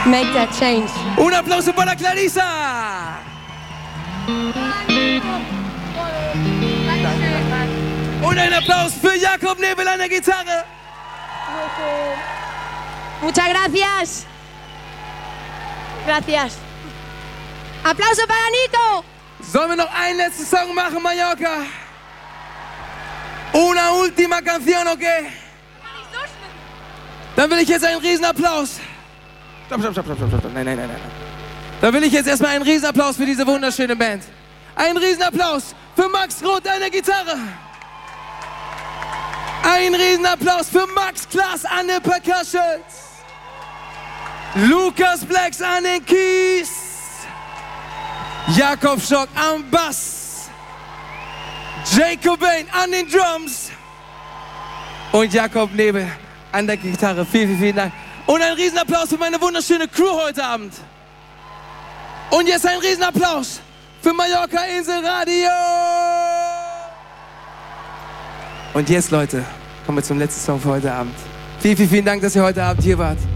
make that change. Un aplauso para Clarissa. Und ein Applaus für Jakob Nebel an der Gitarre. Muchas gracias. Gracias. Aplauso para Nico. Sollen wir noch einen letzten Song machen, Mallorca? Una última canción, okay? Dann will ich jetzt einen Riesenapplaus. Stopp. Nein. Dann will ich jetzt erstmal einen Riesenapplaus für diese wunderschöne Band. Einen Riesenapplaus für Max Roth an der Gitarre. Ein Riesenapplaus für Max Klaas an den Percussions. Lukas Blacks an den Keys. Jakob Schock am Bass. Jacob Bain an den Drums. Und Jakob Nebel an der Gitarre. Vielen Dank. Und ein Riesenapplaus für meine wunderschöne Crew heute Abend. Und jetzt ein Riesenapplaus für Mallorca Inselradio. Und jetzt, Leute, kommen wir zum letzten Song für heute Abend. Vielen Dank, dass ihr heute Abend hier wart.